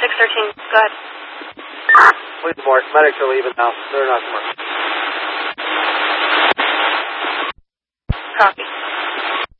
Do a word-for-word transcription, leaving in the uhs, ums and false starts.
six thirteen, go ahead. Please, Mark. Medics are leaving now. They're not coming. Copy.